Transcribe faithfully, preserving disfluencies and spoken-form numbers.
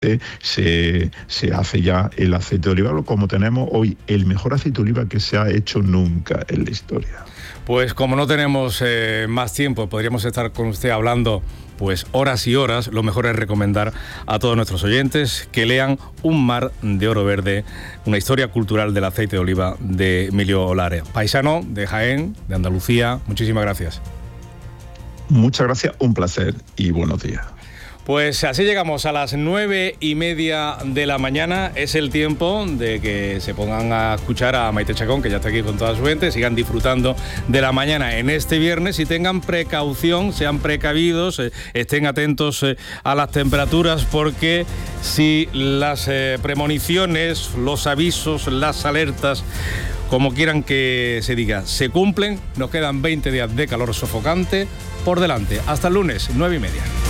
Se, se hace ya el aceite de oliva, como tenemos hoy, el mejor aceite de oliva que se ha hecho nunca en la historia. Pues como no tenemos eh, más tiempo, podríamos estar con usted hablando pues horas y horas. Lo mejor es recomendar a todos nuestros oyentes que lean Un mar de oro verde, una historia cultural del aceite de oliva de Emilio Olares, paisano de Jaén, de Andalucía. Muchísimas gracias. Muchas gracias, un placer y buenos días. Pues así llegamos a las nueve y media de la mañana. Es el tiempo de que se pongan a escuchar a Maite Chacón, que ya está aquí con toda su gente, sigan disfrutando de la mañana en este viernes y tengan precaución, sean precavidos, eh, estén atentos eh, a las temperaturas, porque si las eh, premoniciones, los avisos, las alertas, como quieran que se diga, se cumplen, nos quedan veinte días de calor sofocante por delante. Hasta el lunes, nueve y media.